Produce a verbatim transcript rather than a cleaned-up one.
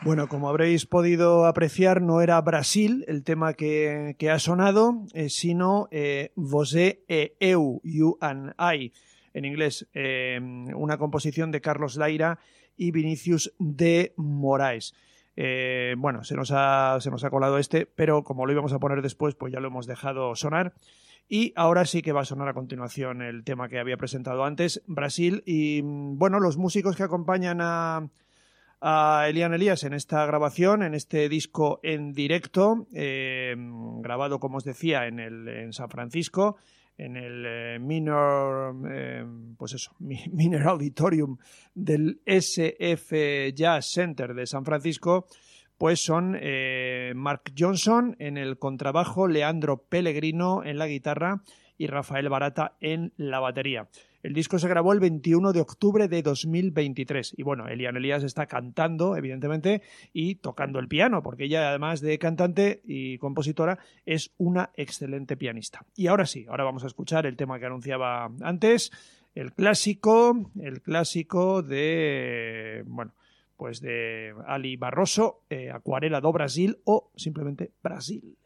Bueno, como habréis podido apreciar, no era Brasil el tema que, que ha sonado, eh, sino eh, Você e Eu, You and I, en inglés, eh, una composición de Carlos Laira y Vinicius de Moraes. Eh, bueno, se nos, ha, se nos ha colado este, pero como lo íbamos a poner después, pues ya lo hemos dejado sonar. Y ahora sí que va a sonar a continuación el tema que había presentado antes, Brasil. Y bueno, los músicos que acompañan a... a Elian Elias en esta grabación, en este disco en directo, eh, grabado, como os decía, en, el, en San Francisco, en el eh, Minor, eh, pues eso, Minor Auditorium del S F Jazz Center de San Francisco, pues son eh, Mark Johnson en el contrabajo, Leandro Pellegrino en la guitarra y Rafael Barata en la batería. El disco se grabó el veintiuno de octubre de dos mil veintitrés y bueno, Elian Elias está cantando, evidentemente, y tocando el piano, porque ella, además de cantante y compositora, es una excelente pianista. Y ahora sí, ahora vamos a escuchar el tema que anunciaba antes, el clásico, el clásico de, bueno, pues de Ali Barroso, eh, Acuarela do Brasil o simplemente Brasil.